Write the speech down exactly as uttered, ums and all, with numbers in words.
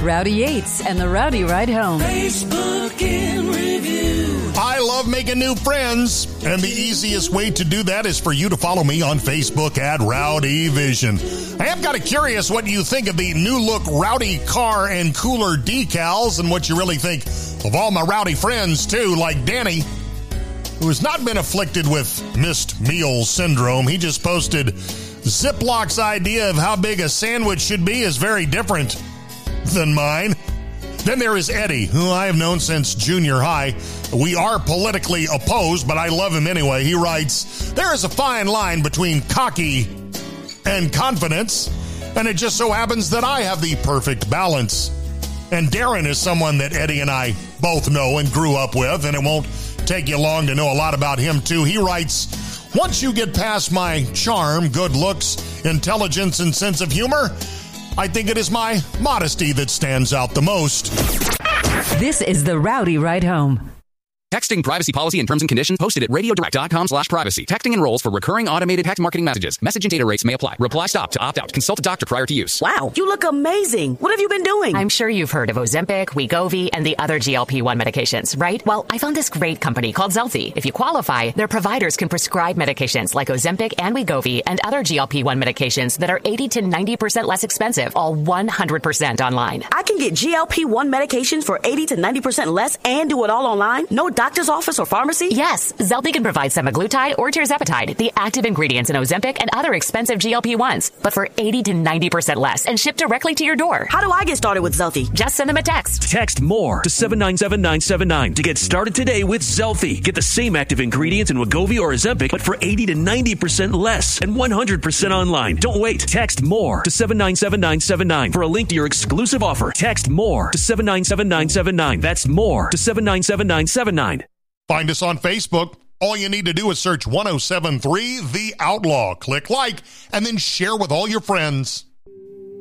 Rowdy Yates and the Rowdy Ride Home. Facebook in review. I love making new friends, and the easiest way to do that is for you to follow me on Facebook at Rowdy Vision. I am kind of curious what you think of the new look Rowdy car and cooler decals, and what you really think of all my rowdy friends too, like Danny, who has not been afflicted with missed meal syndrome. He just posted Ziplock's idea of how big a sandwich should be is very different than mine. Then there is Eddie, who I have known since junior high. We are politically opposed, but I love him anyway. He writes, there is a fine line between cocky and confidence, and it just so happens that I have the perfect balance. And Darren is someone that Eddie and I both know and grew up with, and it won't take you long to know a lot about him too. He writes, once you get past my charm, good looks, intelligence, and sense of humor, I think it is my modesty that stands out the most. This is the Rowdy Ride Home. Texting privacy policy and terms and conditions posted at radiodirect.com slash privacy. Texting enrolls for recurring automated text marketing messages. Message and data rates may apply. Reply stop to opt out. Consult a doctor prior to use. Wow, you look amazing. What have you been doing? I'm sure you've heard of Ozempic, Wegovy, and the other G L P one medications, right? Well, I found this great company called Zelfie. If you qualify, their providers can prescribe medications like Ozempic and Wegovy and other G L P one medications that are eighty to ninety percent less expensive, all one hundred percent online. I can get G L P one medications for eighty to ninety percent less and do it all online? No doctor's office or pharmacy? Yes, Zelfie can provide semaglutide or tirzepatide, the active ingredients in Ozempic and other expensive G L P ones, but for eighty to ninety percent less and shipped directly to your door. How do I get started with Zelfie? Just send them a text. Text MORE to seven nine seven nine seven nine to get started today with Zelfie. Get the same active ingredients in Wegovy or Ozempic, but for eighty to ninety percent less and one hundred percent online. Don't wait. Text MORE to seven nine seven nine seven nine for a link to your exclusive offer. Text MORE to seven nine seven nine seven nine. That's MORE to seven nine seven nine seven nine. Find us on Facebook. All you need to do is search one oh seven three The Outlaw. Click like, and then share with all your friends.